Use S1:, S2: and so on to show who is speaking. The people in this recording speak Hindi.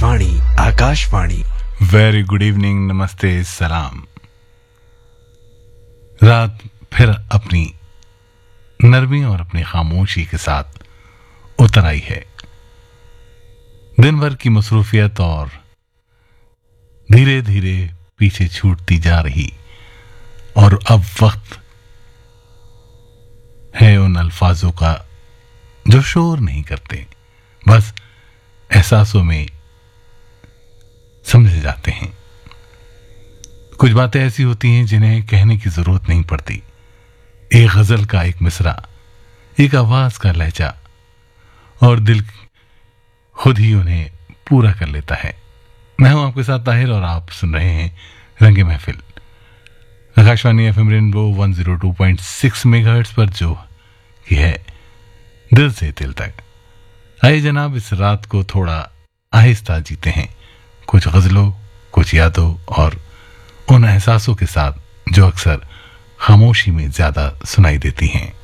S1: Akashvani Akashvani.
S2: Very good evening, नमस्ते, सलाम। रात फिर अपनी नरमी और अपनी खामोशी के साथ उतर आई है। दिन भर की मसरूफियत और धीरे धीरे पीछे छूटती जा रही, और अब वक्त है उन अल्फाजों का जो शोर नहीं करते, बस एहसासों में समझे जाते हैं। कुछ बातें ऐसी होती हैं जिन्हें कहने की जरूरत नहीं पड़ती। एक गजल का एक मिसरा, एक आवाज का लहजा, और दिल खुद ही उन्हें पूरा कर लेता है। मैं हूं आपके साथ ताहिर और आप सुन रहे हैं रंगे महफिल, आकाशवाणी एफएम रेनबो 102.6 मेगाहर्ट्ज पर, जो कि है दिल से दिल तक। आइए जनाब, इस रात को थोड़ा आहिस्ता जीते हैं, कुछ गजलों, कुछ यादों और उन एहसासों के साथ जो अक्सर खामोशी में ज्यादा सुनाई देती हैं।